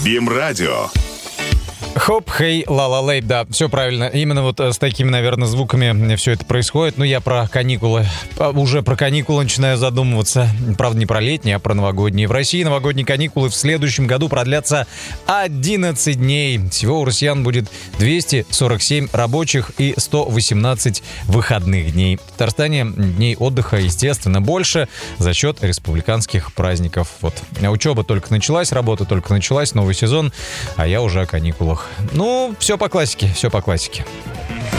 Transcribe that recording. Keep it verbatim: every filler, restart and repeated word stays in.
Бим-радио. Хоп, хей, ла-ла-лей, да, все правильно. Именно вот с такими, наверное, звуками все это происходит. Ну, я про каникулы, уже про каникулы начинаю задумываться. Правда, не про летние, а про новогодние. В России новогодние каникулы в следующем году продлятся одиннадцать дней. Всего у россиян будет двести сорок семь рабочих и сто восемнадцать выходных дней. В Татарстане дней отдыха, естественно, больше за счет республиканских праздников. Вот. А учеба только началась, работа только началась, новый сезон, а я уже о каникулах. Ну, все по классике, все по классике.